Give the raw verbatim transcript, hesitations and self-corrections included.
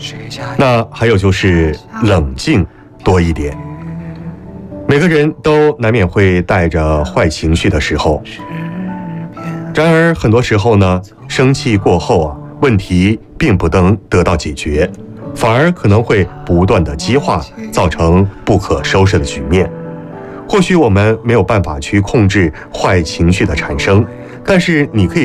那还有就是冷静多一点。每个人都难免会带着坏情绪的时候，然而很多时候呢，生气过后啊，问题并不能得到解决，反而可能会不断的激化，造成不可收拾的局面。或许我们没有办法去控制坏情绪的产生，但是你可以